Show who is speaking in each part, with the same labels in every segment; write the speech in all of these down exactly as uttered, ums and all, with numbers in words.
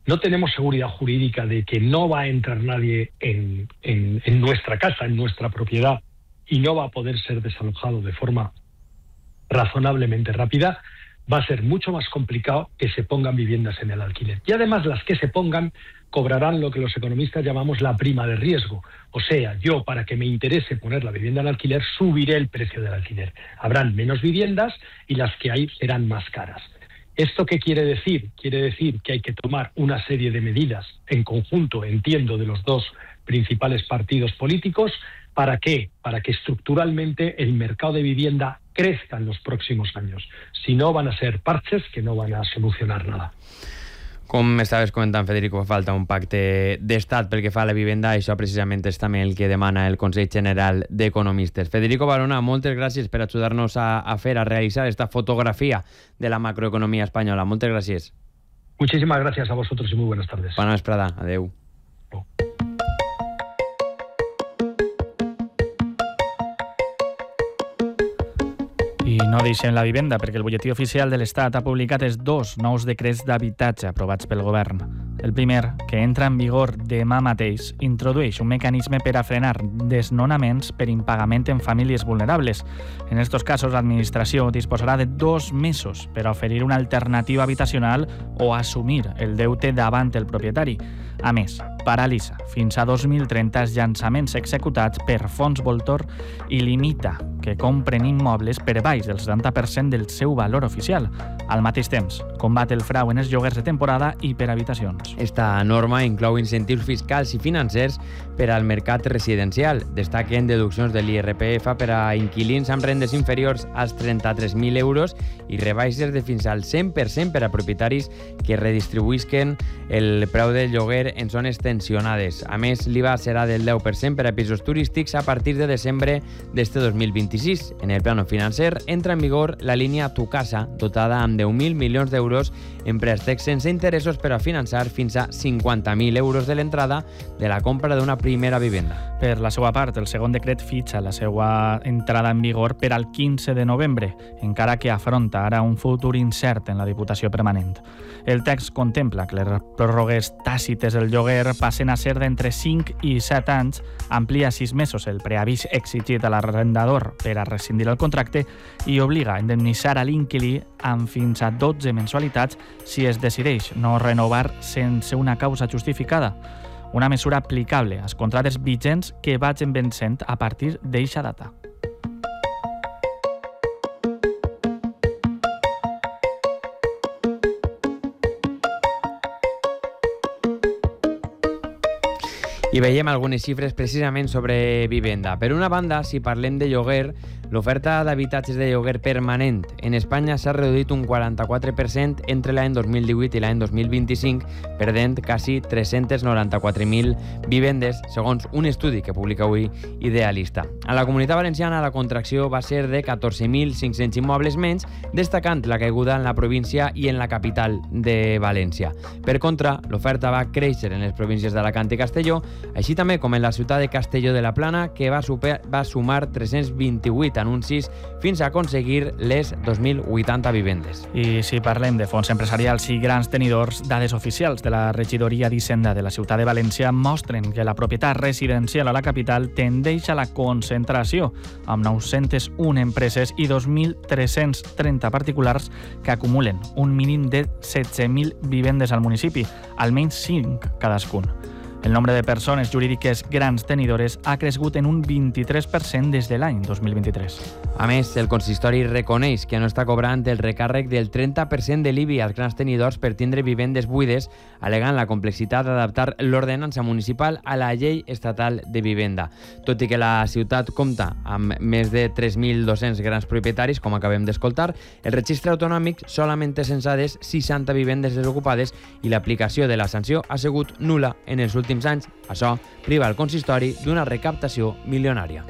Speaker 1: no tenemos seguridad jurídica de que no va a entrar nadie en, en, en nuestra casa, en nuestra propiedad, y no va a poder ser desalojado de forma razonablemente rápida, va a ser mucho más complicado que se pongan viviendas en el alquiler. Y además las que se pongan cobrarán lo que los economistas llamamos la prima de riesgo. O sea, yo, para que me interese poner la vivienda en alquiler, subiré el precio del alquiler. Habrán menos viviendas y las que hay serán más caras. ¿Esto qué quiere decir? Quiere decir que hay que tomar una serie de medidas en conjunto, entiendo, de los dos principales partidos políticos. ¿Para qué? Para que estructuralmente el mercado de vivienda crezca en los próximos años. Si no, van a ser parches que no van a solucionar nada.
Speaker 2: Com estaves comentant, Federico, fa falta un pacte d'estat pel que fa a la vivenda. Això precisament és també el que demana el Consell General d'Economistes. Federico Barona, moltes gràcies per ajudar-nos a, a fer, a realitzar esta fotografia de la macroeconomia espanyola. Moltes gràcies.
Speaker 1: Muchísimas gracias a vosotros y muy buenas tardes.
Speaker 2: Bona vesprada. Adeu.
Speaker 1: Oh.
Speaker 3: I no deixem la vivenda, perquè el butlletí oficial de l'Estat ha publicat els dos nous decrets d'habitatge aprovats pel govern. El primer, que entra en vigor demà mateix, introdueix un mecanisme per a frenar desnonaments per impagament en famílies vulnerables. En aquests casos, l'administració disposarà de dos mesos per a oferir una alternativa habitacional o assumir el deute davant el propietari. A més, paralitza fins a dos mil trenta els llançaments executats per fons voltor i limita que compren immobles per baix del setanta per cent del seu valor oficial. Al mateix temps, combat el frau en els lloguers de temporada i per habitacions.
Speaker 2: Esta norma inclou incentius fiscals i financers per al mercat residencial. Destaquen deduccions de l'I R P F per a inquilins amb rendes inferiors als trenta-tres mil euros i rebaixes de fins al cent per cent per a propietaris que redistribuïsquen el preu del lloguer en zones tensionades. A més, l'I V A serà del deu per cent per a pisos turístics a partir de desembre d'este dos mil vint-i-sis. En el plano financer entra en vigor la línia Tu Casa, dotada amb deu mil milions d'euros en préstecs sense interessos per a finançar fins a cinquanta mil euros de l'entrada de la compra d'una primera vivenda.
Speaker 3: Per la seva part, el segon decret fitxa la seva entrada en vigor per al quinze de novembre, encara que afronta ara un futur incert en la Diputació Permanent. El text contempla que les pròrrogues tàcites del lloguer passen a ser d'entre cinc i set anys, amplia sis mesos el preavís exigit a l'arrendador per a rescindir el contracte i obliga a indemnitzar a l'inquilí amb fins a dotze mensualitats si es decideix no renovar sense una causa justificada. Una mesura aplicable als contractes vigents que vagin vencent a partir d'eixa data.
Speaker 2: I veiem algunes xifres precisament sobre vivenda. Per una banda, si parlem de lloguer, l'oferta d'habitatges de lloguer permanent en Espanya s'ha reduït un quaranta-quatre per cent entre l'any dos mil divuit i l'any dos mil vint-i-cinc, perdent quasi tres-cents noranta-quatre mil vivendes, segons un estudi que publica avui Idealista. A la Comunitat Valenciana la contracció va ser de catorze mil cinc-cents immobles menys, destacant la caiguda en la província i en la capital de València. Per contra, l'oferta va créixer en les províncies d'Alacant i Castelló, així també com en la ciutat de Castelló de la Plana, que va, super, va sumar tres-cents vint-i-vuit anuncis fins a aconseguir les dos mil vuitanta vivendes.
Speaker 3: I si parlem de fons empresarials i grans tenidors, dades oficials de la regidoria d'Hisenda de la ciutat de València mostren que la propietat residencial a la capital tendeix a la concentració, amb nou-centes u empreses i dos mil tres-cents trenta particulars que acumulen un mínim de setze mil vivendes al municipi, almenys cinc cadascun. El nombre de persones jurídiques grans tenidores ha crescut en un vint-i-tres per cent des de l'any dos mil vint-i-tres.
Speaker 2: A més, el consistori reconeix que no està cobrant el recàrrec del trenta per cent de l'I B I als grans tenidors per tindre vivendes buides, al·legant la complexitat d'adaptar l'ordenança municipal a la llei estatal de vivenda. Tot i que la ciutat compta amb més de tres mil dos-cents grans propietaris, com acabem d'escoltar, el registre autonòmic solament té censades seixanta vivendes desocupades i l'aplicació de la sanció ha sigut nul·la en els últims anys. Això priva el consistori d'una recaptació milionària.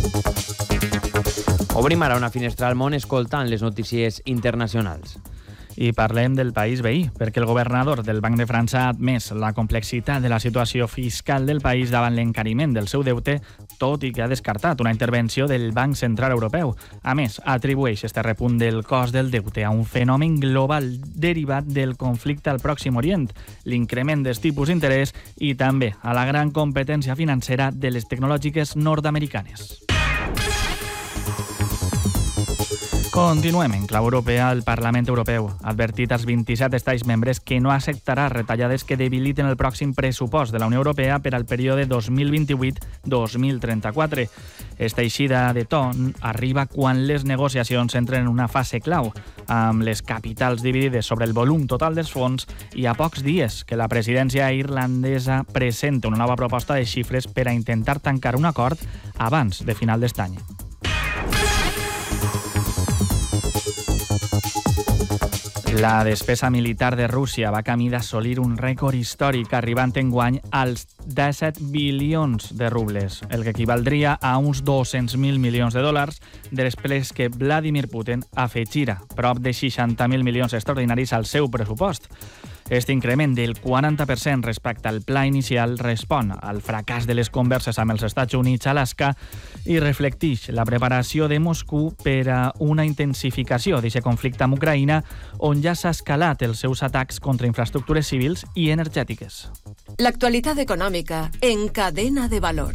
Speaker 3: Obrim ara una finestra al món escoltant les notícies internacionals. I parlem del país veí, perquè el governador del Banc de França ha admès la complexitat de la situació fiscal del país davant l'encariment del seu deute, tot i que ha descartat una intervenció del Banc Central Europeu. A més, atribueix este repunt del cost del deute a un fenomen global derivat del conflicte al Pròxim Orient, l'increment dels tipus d'interès i també a la gran competència financera de les tecnològiques nord-americanes. Continuem en clau europea. El Parlament Europeu ha advertit als vint-i-set estats membres que no acceptarà retallades que debiliten el pròxim pressupost de la Unió Europea per al període dos mil vint-i-vuit dos mil trenta-quatre. Esta eixida de to arriba quan les negociacions entren en una fase clau, amb les capitals dividides sobre el volum total dels fons i a pocs dies que la presidència irlandesa presenta una nova proposta de xifres per a intentar tancar un acord abans de final d'estany. La despesa militar de Rússia va camí d'assolir un rècord històric, arribant enguany als disset bilions de rubles, el que equivaldria a uns dos-cents mil milions de dòlars, després que Vladimir Putin afegira prop de seixanta mil milions extraordinaris al seu pressupost. Este increment del quaranta per cent respecte al pla inicial respon al fracàs de les converses amb els Estats Units a Alaska i reflecteix la preparació de Moscou per a una intensificació d'aquest conflicte amb Ucraïna, on ja s'ha escalat els seus atacs contra infraestructures civils i energètiques.
Speaker 4: L'actualitat econòmica en Cadena de Valor.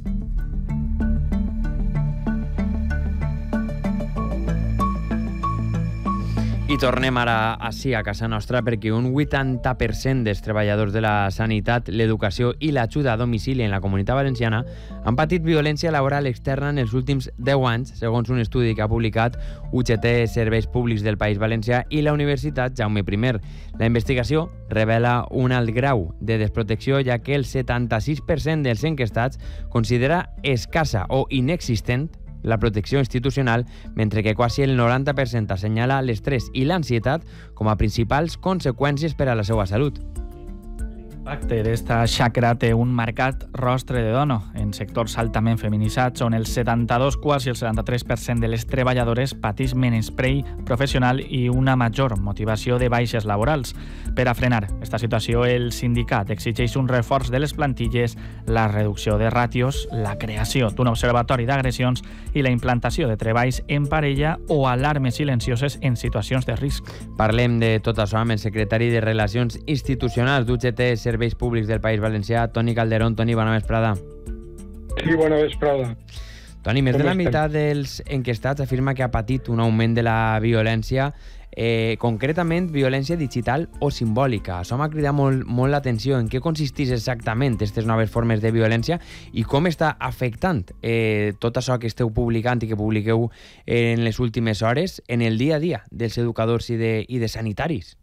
Speaker 2: I tornem ara així a casa nostra perquè un vuitanta per cent dels treballadors de la sanitat, l'educació i l'ajuda a domicili en la Comunitat Valenciana han patit violència laboral externa en els últims deu anys, segons un estudi que ha publicat U G T Serveis Públics del País Valencià i la Universitat Jaume I. La investigació revela un alt grau de desprotecció, ja que el setanta-sis per cent dels enquestats considera escassa o inexistent la protecció institucional, mentre que quasi el noranta per cent assenyala l'estrès i l'ansietat com a principals conseqüències per a la seva salut.
Speaker 3: L'impacte d'esta xacra té un marcat rostre de dono en sectors altament feminitzats, on el setanta-dos, quasi el setanta-tres per cent de les treballadores pateix menysprei professional i una major motivació de baixes laborals. Per a frenar aquesta situació, el sindicat exigeix un reforç de les plantilles, la reducció de ràtios, la creació d'un observatori d'agressions i la implantació de treballs en parella o alarmes silencioses en situacions de risc.
Speaker 2: Parlem de tot això amb el secretari de Relacions Institucionals d'U G T Serveis Públics del País Valencià, Toni Calderón. Toni, bona vesprada.
Speaker 1: Sí, bona vesprada.
Speaker 2: Toni, més de la meitat dels enquestats afirma que ha patit un augment de la violència, eh, concretament violència digital o simbòlica. Això m'ha cridat molt, molt l'atenció. En què consisteix exactament aquestes noves formes de violència i com està afectant eh, tot això que esteu publicant i que publiqueu en les últimes hores en el dia a dia dels educadors i de, i de sanitaris?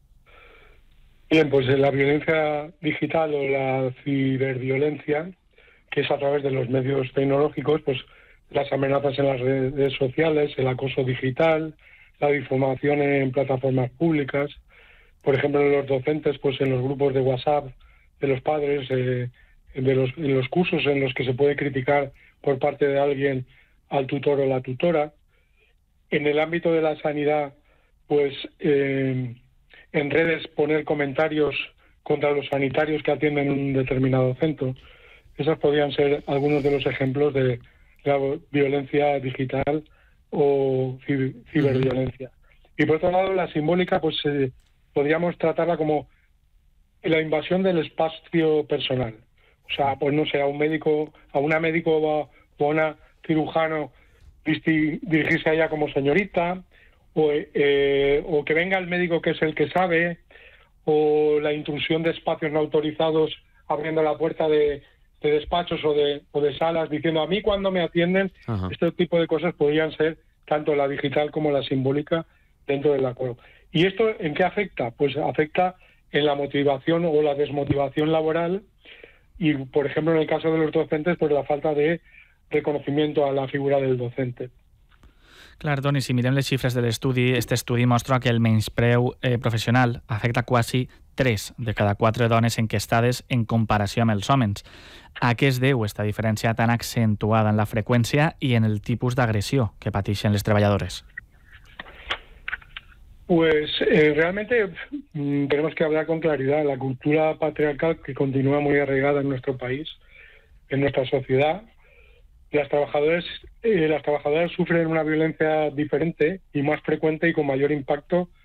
Speaker 5: Bien, pues la violencia digital o la ciberviolencia, que es a través de los medios tecnológicos, pues las amenazas en las redes sociales, el acoso digital, la difamación en plataformas públicas, por ejemplo, en los docentes, pues en los grupos de WhatsApp de los padres, eh, de los, en los cursos en los que se puede criticar por parte de alguien al tutor o la tutora. En el ámbito de la sanidad, pues eh, en redes poner comentarios contra los sanitarios que atienden un determinado centro. Esos podrían ser algunos de los ejemplos de la violencia digital o ciberviolencia. Y por otro lado, la simbólica, pues eh, podríamos tratarla como la invasión del espacio personal. O sea, pues no sé, a un médico, a una médico o a una cirujano dirigirse a ella como señorita, o, eh, o que venga el médico que es el que sabe, o la intrusión de espacios no autorizados abriendo la puerta de, de despachos o de, o de salas diciendo a mí cuando me atienden. Ajá. Este tipo de cosas podrían ser tanto la digital como la simbólica dentro del acuerdo. ¿Y esto en qué afecta? Pues afecta en la motivación o la desmotivación laboral y, por ejemplo, en el caso de los docentes, pues la falta de reconocimiento a la figura del docente.
Speaker 3: Clar, Toni, si mirem les xifres de l'estudi, aquest estudi mostra que el menyspreu eh, professional afecta quasi tres de cada quatre dones enquestades en comparació amb els homes. A què es deu aquesta diferència tan accentuada en la freqüència i en el tipus d'agressió que pateixen les treballadores?
Speaker 5: Pues eh, realmente mm, tenemos que hablar con claridad. La cultura patriarcal que continúa muy arraigada en nuestro país, en nuestra sociedad, las trabajadoras, eh, las trabajadoras sufren una violencia diferente y más frecuente y con mayor impacto